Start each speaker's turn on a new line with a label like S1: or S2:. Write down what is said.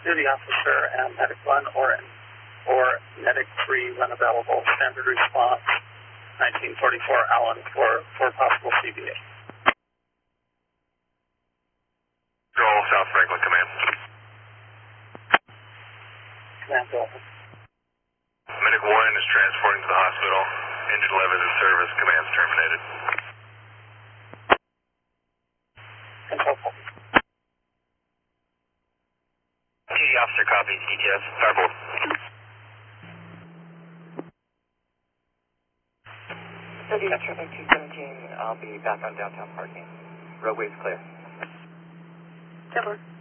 S1: duty officer and medic 1 or medic 3 when available. Standard response 1944 Allen for possible CBA.
S2: Control, South Franklin, command.
S1: Command, go ahead.
S2: Medic 1 is transporting to the hospital. Engine 11 is in service. Command's terminated.
S1: Control.
S2: Duty officer copies. DTS. Fireboard.
S3: City of traffic 217. I'll be back on downtown parking. Roadway's clear.
S1: Over.